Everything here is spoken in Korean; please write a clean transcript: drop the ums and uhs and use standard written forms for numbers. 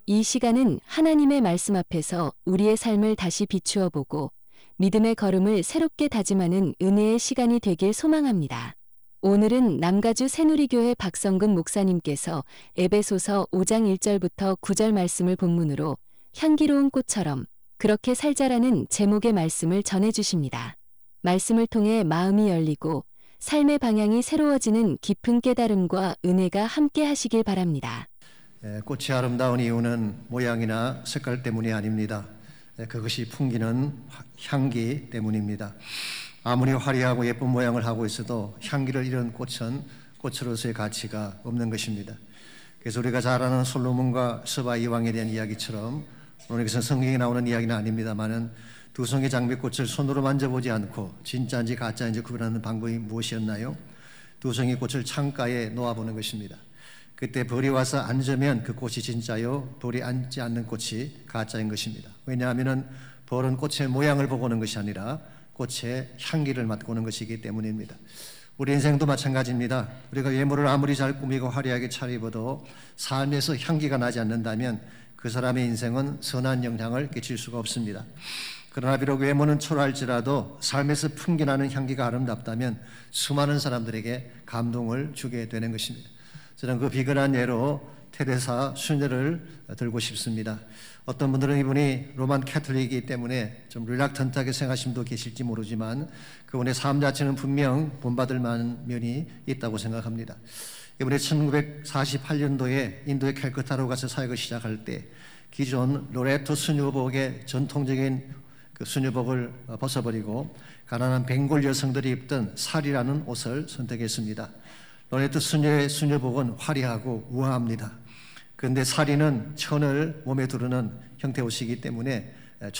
이 시간은 하나님의 말씀 앞에서 우리의 삶을 다시 비추어 보고 믿음의 걸음을 새롭게 다짐하는 은혜의 시간이 되길 소망합니다. 오늘은 남가주 새누리교회 박성근 목사님께서 에베소서 5장 1절부터 9절 말씀을 본문으로 향기로운 꽃처럼 그렇게 살자라는 제목의 말씀을 전해주십니다. 말씀을 통해 마음이 열리고 삶의 방향이 새로워지는 깊은 깨달음과 은혜가 함께 하시길 바랍니다. 꽃이 아름다운 이유는 모양이나 색깔 때문이 아닙니다. 그것이 풍기는 향기 때문입니다. 아무리 화려하고 예쁜 모양을 하고 있어도 향기를 잃은 꽃은 꽃으로서의 가치가 없는 것입니다. 그래서 우리가 잘 아는 솔로몬과 스바 이왕에 대한 이야기처럼 오늘 여기서 성경에 나오는 이야기는 아닙니다만은 두 송이 장미꽃을 손으로 만져보지 않고 진짜인지 가짜인지 구별하는 방법이 무엇이었나요? 두 송이 꽃을 창가에 놓아보는 것입니다. 그때 벌이 와서 앉으면 그 꽃이 진짜요, 벌이 앉지 않는 꽃이 가짜인 것입니다. 왜냐하면 벌은 꽃의 모양을 보고 오는 것이 아니라 꽃의 향기를 맡고 오는 것이기 때문입니다. 우리 인생도 마찬가지입니다. 우리가 외모를 아무리 잘 꾸미고 화려하게 차려입어도 삶에서 향기가 나지 않는다면 그 사람의 인생은 선한 영향을 끼칠 수가 없습니다. 그러나 비록 외모는 초라할지라도 삶에서 풍겨나는 향기가 아름답다면 수많은 사람들에게 감동을 주게 되는 것입니다. 저는 그 비근한 예로 테레사 수녀를 들고 싶습니다. 어떤 분들은 이분이 로만 캐톨릭이기 때문에 좀 릴락턴트하게 생각하시는 분도 계실지 모르지만 그분의 삶 자체는 분명 본받을 만한 면이 있다고 생각합니다. 이분이 1948년도에 인도의 캘커타로 가서 사역을 시작할 때 기존 로레토 수녀복의 전통적인 그 수녀복을 벗어버리고 가난한 벵골 여성들이 입던 살이라는 옷을 선택했습니다. 로레토 수녀의 수녀복은 화려하고 우아합니다. 그런데 사리는 천을 몸에 두르는 형태 옷이기 때문에